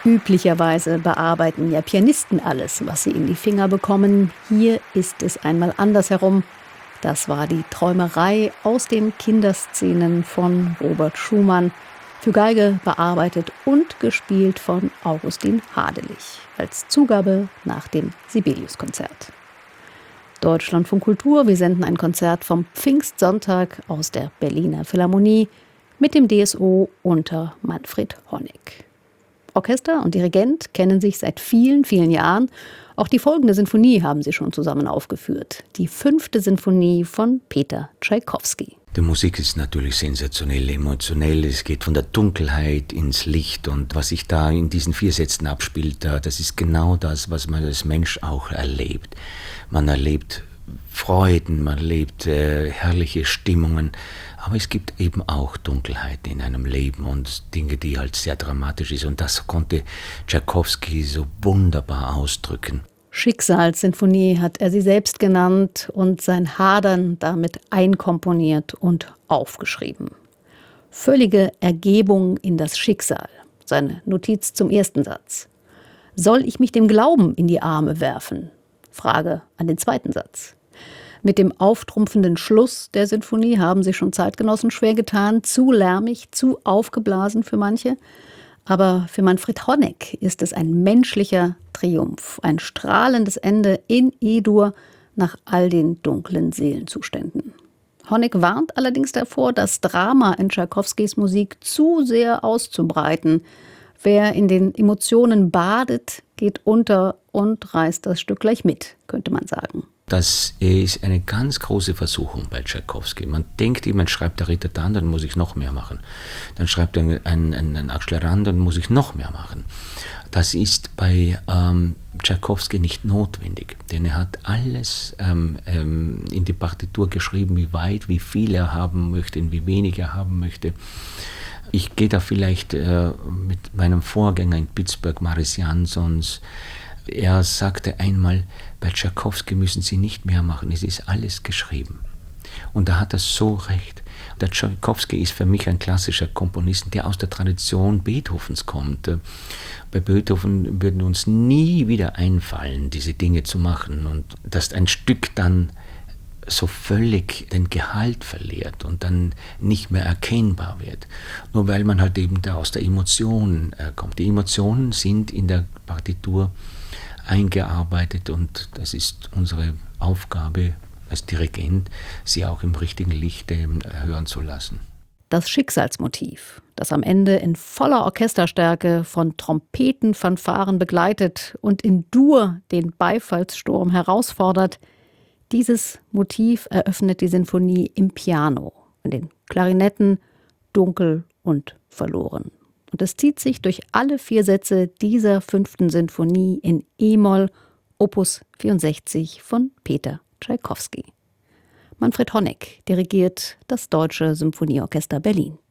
Üblicherweise bearbeiten ja Pianisten alles, was sie in die Finger bekommen. Hier ist es einmal andersherum. Das war die Träumerei aus den Kinderszenen von Robert Schumann. Für Geige bearbeitet und gespielt von Augustin Hadelich. Als Zugabe nach dem Sibelius-Konzert. Deutschlandfunk Kultur, wir senden ein Konzert vom Pfingstsonntag aus der Berliner Philharmonie mit dem DSO unter Manfred Honeck. Orchester und Dirigent kennen sich seit vielen, vielen Jahren. Auch die folgende Sinfonie haben sie schon zusammen aufgeführt. Die 5. Sinfonie von Peter Tschaikowski. Die Musik ist natürlich sensationell, emotionell. Es geht von der Dunkelheit ins Licht. Und was sich da in diesen 4 Sätzen abspielt, das ist genau das, was man als Mensch auch erlebt. Man erlebt Freuden, man erlebt herrliche Stimmungen. Aber es gibt eben auch Dunkelheiten in einem Leben und Dinge, die halt sehr dramatisch ist. Und das konnte Tschaikowski so wunderbar ausdrücken. Schicksalssinfonie hat er sie selbst genannt und sein Hadern damit einkomponiert und aufgeschrieben. Völlige Ergebung in das Schicksal. Seine Notiz zum ersten Satz. Soll ich mich dem Glauben in die Arme werfen? Frage an den zweiten Satz. Mit dem auftrumpfenden Schluss der Sinfonie haben sich schon Zeitgenossen schwer getan. Zu lärmig, zu aufgeblasen für manche. Aber für Manfred Honeck ist es ein menschlicher Triumph. Ein strahlendes Ende in E-Dur nach all den dunklen Seelenzuständen. Honeck warnt allerdings davor, das Drama in Tschaikowskis Musik zu sehr auszubreiten. Wer in den Emotionen badet, geht unter und reißt das Stück gleich mit, könnte man sagen. Das ist eine ganz große Versuchung bei Tschaikowski. Man denkt immer, man schreibt der Ritter dann, dann muss ich noch mehr machen. Dann schreibt er ein Axeleran, dann muss ich noch mehr machen. Das ist bei Tschaikowski nicht notwendig, denn er hat alles in die Partitur geschrieben, wie weit, wie viel er haben möchte, wie wenig er haben möchte. Ich gehe da vielleicht mit meinem Vorgänger in Pittsburgh, Maris Jansons. Er sagte einmal, bei Tschaikowski müssen Sie nicht mehr machen, es ist alles geschrieben. Und da hat er so recht. Der Tschaikowski ist für mich ein klassischer Komponist, der aus der Tradition Beethovens kommt. Bei Beethoven würden uns nie wieder einfallen, diese Dinge zu machen. Und dass ein Stück dann so völlig den Gehalt verliert und dann nicht mehr erkennbar wird. Nur weil man halt eben da aus der Emotion kommt. Die Emotionen sind in der Partitur eingearbeitet und das ist unsere Aufgabe als Dirigent, sie auch im richtigen Licht hören zu lassen. Das Schicksalsmotiv, das am Ende in voller Orchesterstärke von Trompetenfanfaren begleitet und in Dur den Beifallssturm herausfordert, dieses Motiv eröffnet die Sinfonie im Piano, in den Klarinetten, dunkel und verloren. Und es zieht sich durch alle 4 Sätze dieser 5. Sinfonie in E-Moll, Opus 64 von Peter Tschaikowski. Manfred Honeck dirigiert das Deutsche Symphonieorchester Berlin.